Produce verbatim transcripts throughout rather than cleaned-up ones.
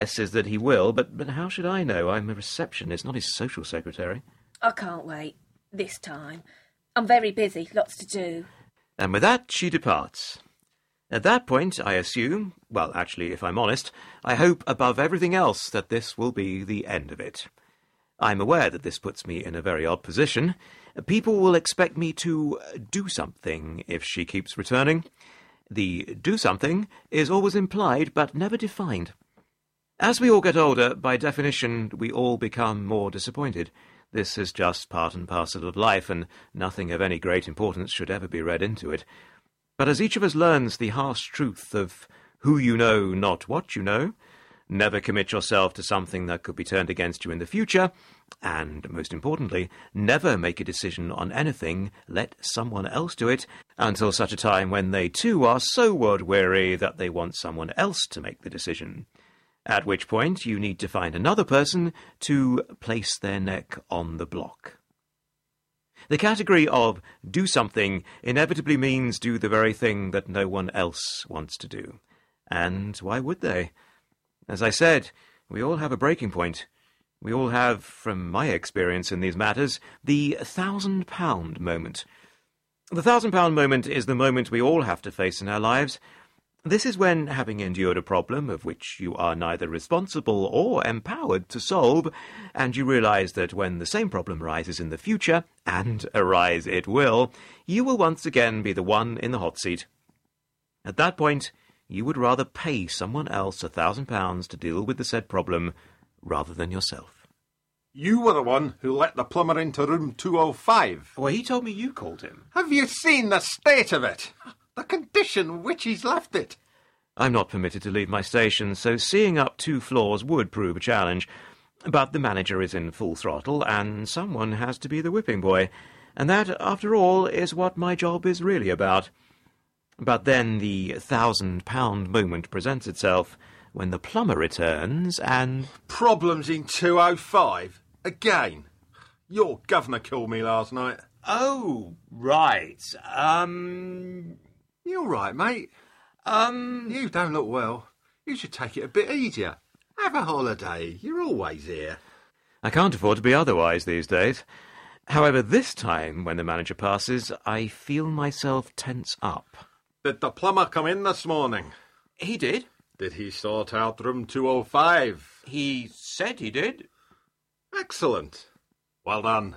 guess is that he will, but, but how should I know? I'm a receptionist, not his social secretary. I can't wait. This time. I'm very busy, lots to do. And with that, she departs. At that point, I assume, well, actually, if I'm honest, I hope above everything else that this will be the end of it. I'm aware that this puts me in a very odd position. People will expect me to do something if she keeps returning. The do something is always implied but never defined. As we all get older, by definition, we all become more disappointed. This is just part and parcel of life, and nothing of any great importance should ever be read into it. But as each of us learns the harsh truth of who you know, not what you know, never commit yourself to something that could be turned against you in the future, and, most importantly, never make a decision on anything, let someone else do it, until such a time when they too are so word-weary that they want someone else to make the decision. At which point you need to find another person to place their neck on the block. The category of do something inevitably means do the very thing that no one else wants to do. And why would they? As I said, we all have a breaking point. We all have, from my experience in these matters, the thousand-pound moment. The thousand-pound moment is the moment we all have to face in our lives. This is when, having endured a problem of which you are neither responsible or empowered to solve, and you realise that when the same problem rises in the future, and arise it will, you will once again be the one in the hot seat. At that point, you would rather pay someone else a thousand pounds to deal with the said problem, rather than yourself. You were the one who let the plumber into room two oh five. Well, he told me you called him. Have you seen the state of it? The condition which he's left it. I'm not permitted to leave my station, so seeing up two floors would prove a challenge. But the manager is in full throttle, and someone has to be the whipping boy. And that, after all, is what my job is really about. But then the thousand-pound moment presents itself, when the plumber returns, and... Problems in two oh five? Again? Your governor called me last night. Oh, right. Um... You all right, mate? Um... You don't look well. You should take it a bit easier. Have a holiday. You're always here. I can't afford to be otherwise these days. However, this time, when the manager passes, I feel myself tense up. Did the plumber come in this morning? He did. Did he sort out room two oh five? He said he did. Excellent. Well done.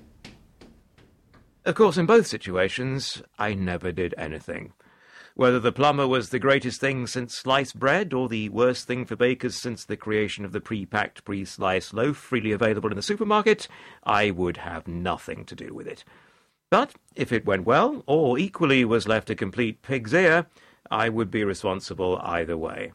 Of course, in both situations, I never did anything. Whether the plumber was the greatest thing since sliced bread, or the worst thing for bakers since the creation of the pre-packed, pre-sliced loaf freely available in the supermarket, I would have nothing to do with it. But if it went well, or equally was left a complete pig's ear, I would be responsible either way.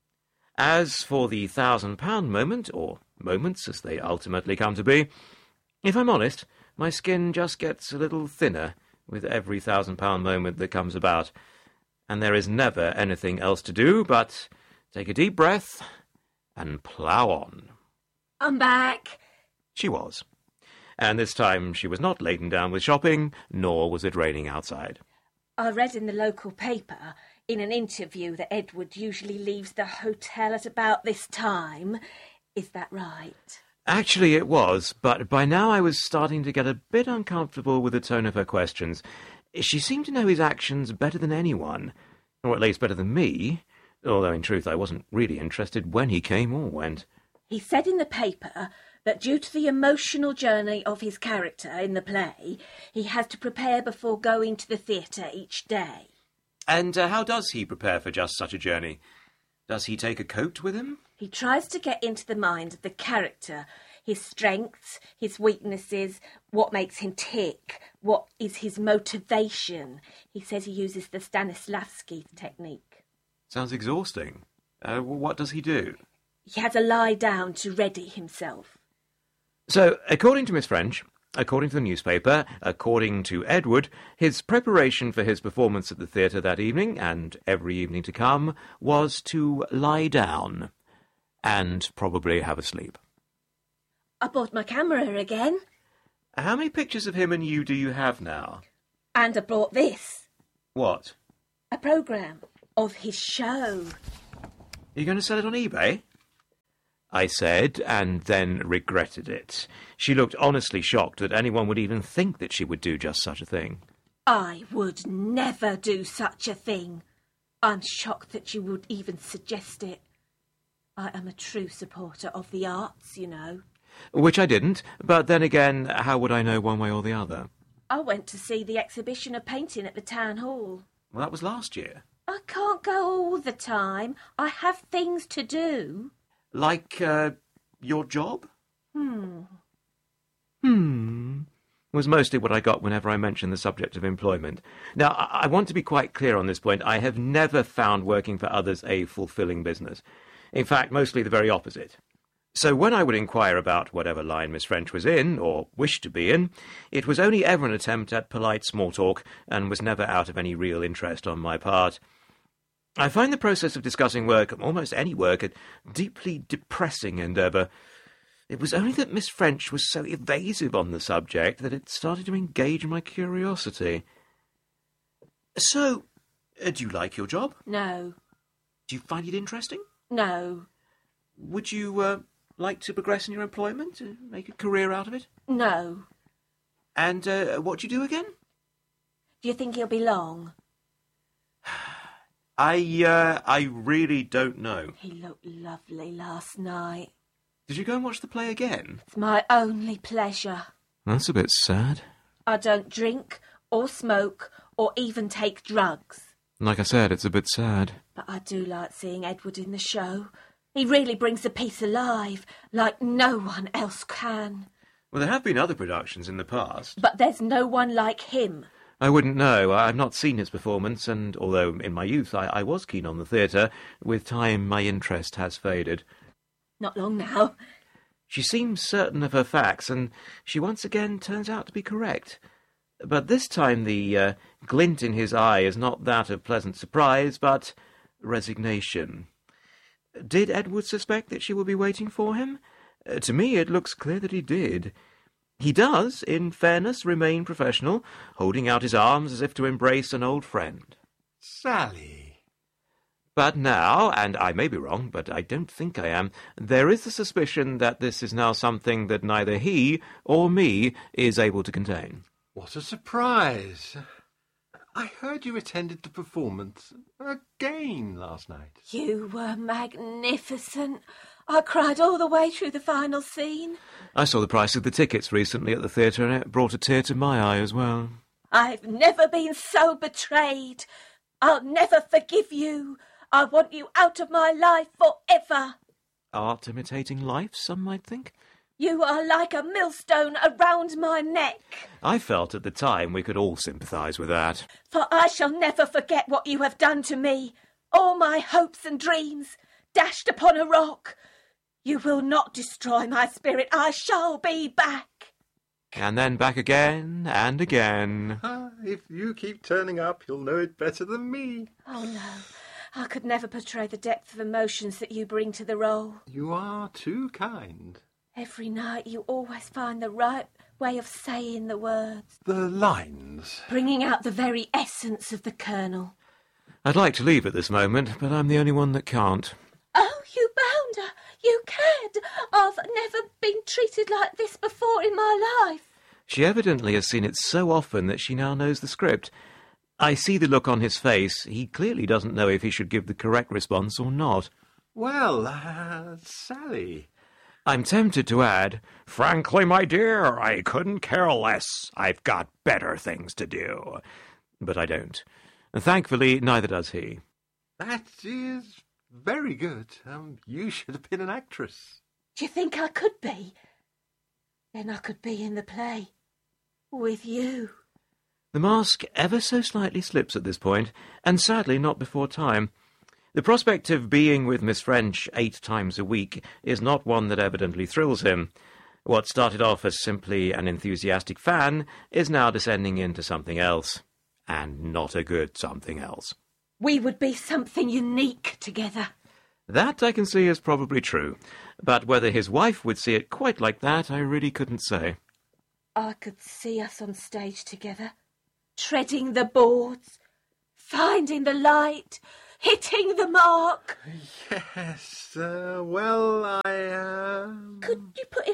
As for the thousand-pound moment, or moments as they ultimately come to be, if I'm honest, my skin just gets a little thinner with every thousand-pound moment that comes about, and there is never anything else to do but take a deep breath and plough on. I'm back. She was. And this time she was not laden down with shopping, nor was it raining outside. I read in the local paper, in an interview, that Edward usually leaves the hotel at about this time. Is that right? Actually, it was, but by now I was starting to get a bit uncomfortable with the tone of her questions. She seemed to know his actions better than anyone, or at least better than me, although in truth I wasn't really interested when he came or went. He said in the paper that due to the emotional journey of his character in the play, he has to prepare before going to the theatre each day. And uh, how does he prepare for just such a journey? Does he take a coat with him? He tries to get into the mind of the character, his strengths, his weaknesses, what makes him tick, what is his motivation. He says he uses the Stanislavski technique. Sounds exhausting. Uh, what does he do? He has a lie down to ready himself. So, according to Miss French, according to the newspaper, according to Edward, his preparation for his performance at the theatre that evening, and every evening to come, was to lie down and probably have a sleep. I bought my camera again. How many pictures of him and you do you have now? And I brought this. What? A programme of his show. Are you going to sell it on eBay? I said, and then regretted it. She looked honestly shocked that anyone would even think that she would do just such a thing. I would never do such a thing. I'm shocked that you would even suggest it. I am a true supporter of the arts, you know. Which I didn't, but then again, how would I know one way or the other? I went to see the exhibition of painting at the town hall. Well, that was last year. I can't go all the time. I have things to do. Like, uh, your job? Hmm. Hmm. Was mostly what I got whenever I mentioned the subject of employment. Now, I, I want to be quite clear on this point. I have never found working for others a fulfilling business. In fact, mostly the very opposite. So when I would inquire about whatever line Miss French was in, or wished to be in, it was only ever an attempt at polite small talk, and was never out of any real interest on my part. I find the process of discussing work, almost any work, a deeply depressing endeavour. It was only that Miss French was so evasive on the subject that it started to engage my curiosity. So, uh, do you like your job? No. Do you find it interesting? No. Would you uh, like to progress in your employment, uh, make a career out of it? No. And uh, what do you do again? Do you think he'll be long? I, uh, I really don't know. He looked lovely last night. Did you go and watch the play again? It's my only pleasure. That's a bit sad. I don't drink or smoke or even take drugs. Like I said, it's a bit sad. But I do like seeing Edward in the show. He really brings the piece alive, like no one else can. Well, there have been other productions in the past. But there's no one like him. I wouldn't know. I've not seen his performance, and although in my youth I, I was keen on the theatre, with time my interest has faded. Not long now. She seems certain of her facts, and she once again turns out to be correct. But this time the uh, glint in his eye is not that of pleasant surprise, but resignation. Did Edward suspect that she would be waiting for him? Uh, to me it looks clear that he did. He does, in fairness, remain professional, holding out his arms as if to embrace an old friend. Sally. But now, and I may be wrong, but I don't think I am, there is the suspicion that this is now something that neither he or me is able to contain. What a surprise. I heard you attended the performance again last night. You were magnificent. I cried all the way through the final scene. I saw the price of the tickets recently at the theatre, and it brought a tear to my eye as well. I've never been so betrayed. I'll never forgive you. I want you out of my life forever. Art imitating life, some might think. You are like a millstone around my neck. I felt at the time we could all sympathise with that. For I shall never forget what you have done to me. All my hopes and dreams, dashed upon a rock. You will not destroy my spirit. I shall be back. And then back again and again. Ah, if you keep turning up, you'll know it better than me. Oh, no. I could never portray the depth of emotions that you bring to the role. You are too kind. Every night you always find the right way of saying the words. The lines. Bringing out the very essence of the Colonel. I'd like to leave at this moment, but I'm the only one that can't. Oh, you bounder! You cad! I've never been treated like this before in my life. She evidently has seen it so often that she now knows the script. I see the look on his face. He clearly doesn't know if he should give the correct response or not. Well, uh, Sally. I'm tempted to add, frankly, my dear, I couldn't care less. I've got better things to do. But I don't. Thankfully, neither does he. That is very good. Um, you should have been an actress. Do you think I could be? Then I could be in the play. With you. The mask ever so slightly slips at this point, and sadly not before time. The prospect of being with Miss French eight times a week is not one that evidently thrills him. What started off as simply an enthusiastic fan is now descending into something else. And not a good something else. We would be something unique together. That I can see is probably true, but whether his wife would see it quite like that, I really couldn't say. I could see us on stage together, treading the boards, finding the light, hitting the mark. Yes, uh, well, I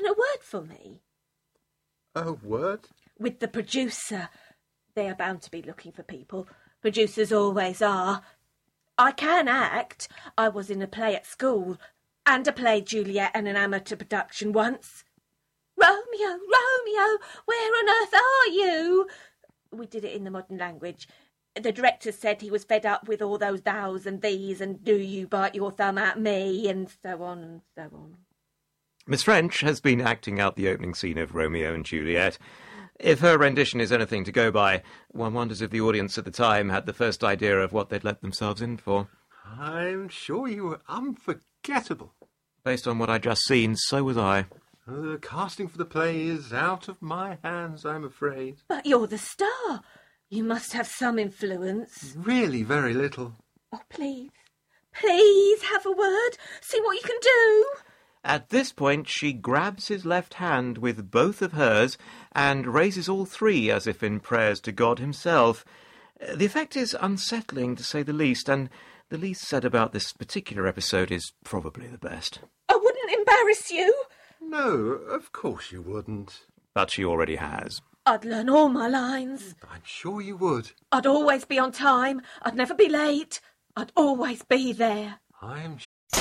a word for me? A word? With the producer. They are bound to be looking for people. Producers always are. I can act. I was in a play at school, and I played Juliet in an amateur production once. Romeo, Romeo, where on earth are you? We did it in the modern language. The director said he was fed up with all those thous and these and do you bite your thumb at me and so on and so on. Miss French has been acting out the opening scene of Romeo and Juliet. If her rendition is anything to go by, one wonders if the audience at the time had the first idea of what they'd let themselves in for. I'm sure you were unforgettable. Based on what I'd just seen, so was I. The casting for the play is out of my hands, I'm afraid. But you're the star. You must have some influence. Really very little. Oh, please, please have a word. See what you can do. At this point, she grabs his left hand with both of hers and raises all three as if in prayers to God himself. The effect is unsettling, to say the least, and the least said about this particular episode is probably the best. I wouldn't embarrass you. No, of course you wouldn't. But she already has. I'd learn all my lines. I'm sure you would. I'd always be on time. I'd never be late. I'd always be there. I'm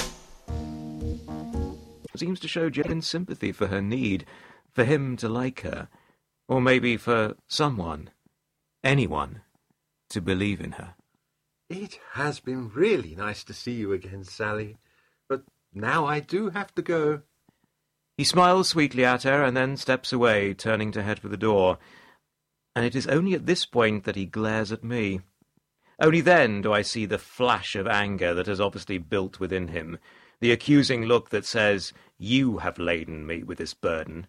Seems to show genuine sympathy for her need, for him to like her, or maybe for someone, anyone, to believe in her. It has been really nice to see you again, Sally, but now I do have to go. He smiles sweetly at her and then steps away, turning to head for the door, and it is only at this point that he glares at me. Only then do I see the flash of anger that has obviously built within him, the accusing look that says, "You have laden me with this burden."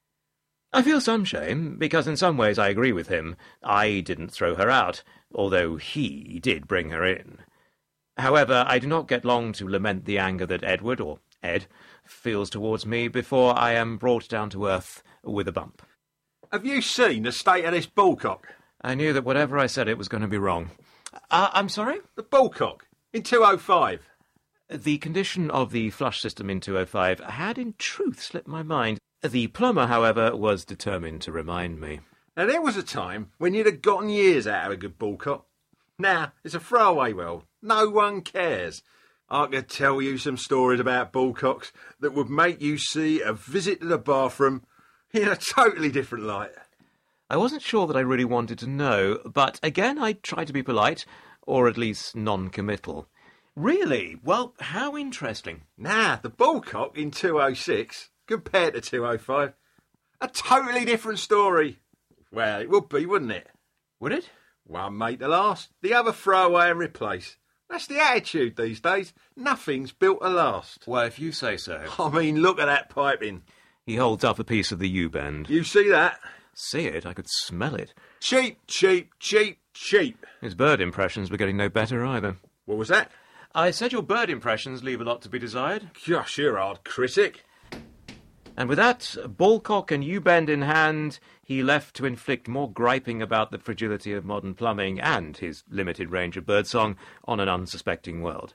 I feel some shame, because in some ways I agree with him. I didn't throw her out, although he did bring her in. However, I do not get long to lament the anger that Edward, or Ed, feels towards me before I am brought down to earth with a bump. Have you seen the state of this bullcock? I knew that whatever I said it was going to be wrong. Uh, I'm sorry? The bullcock, in two oh five. The condition of the flush system in two oh five had in truth slipped my mind. The plumber, however, was determined to remind me. Now, there was a time when you'd have gotten years out of a good bullcock. Now, it's a throwaway world. No one cares. I could tell you some stories about bullcocks that would make you see a visit to the bathroom in a totally different light. I wasn't sure that I really wanted to know, but again I tried to be polite, or at least non-committal. Really? Well, how interesting. Now, the bullcock in two oh six, compared to two oh five, a totally different story. Well, it would be, wouldn't it? Would it? One mate to last, the other throw away and replace. That's the attitude these days. Nothing's built to last. Well, if you say so. I mean, look at that piping. He holds up a piece of the U-bend. You see that? See it? I could smell it. Cheap, cheap, cheap, cheap. His bird impressions were getting no better either. What was that? I said your bird impressions leave a lot to be desired. Gosh, you're a hard critic. And with that, ballcock and U-bend in hand, he left to inflict more griping about the fragility of modern plumbing and his limited range of birdsong on an unsuspecting world.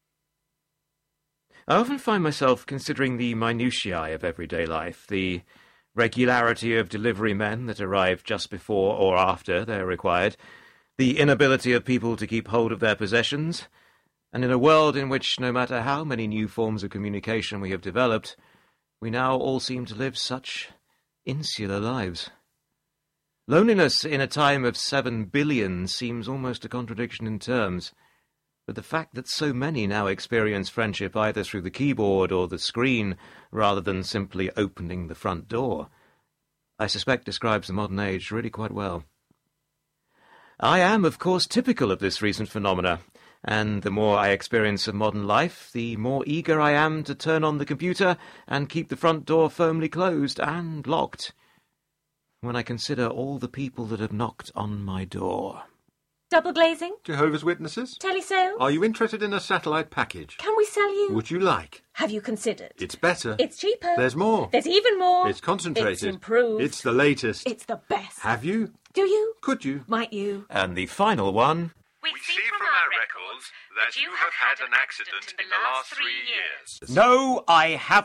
I often find myself considering the minutiae of everyday life, the regularity of delivery men that arrive just before or after they're required, the inability of people to keep hold of their possessions, and in a world in which, no matter how many new forms of communication we have developed, we now all seem to live such insular lives. Loneliness in a time of seven billion seems almost a contradiction in terms, but the fact that so many now experience friendship either through the keyboard or the screen rather than simply opening the front door, I suspect describes the modern age really quite well. I am, of course, typical of this recent phenomena, and the more I experience of modern life, the more eager I am to turn on the computer and keep the front door firmly closed and locked, when I consider all the people that have knocked on my door. Double glazing? Jehovah's Witnesses? Telesales? Are you interested in a satellite package? Can we sell you? Would you like? Have you considered? It's better. It's cheaper. There's more. There's even more. It's concentrated. It's improved. It's the latest. It's the best. Have you? Do you? Could you? Might you? And the final one... We see from our records that you have had an accident in the last three years. No, I haven't.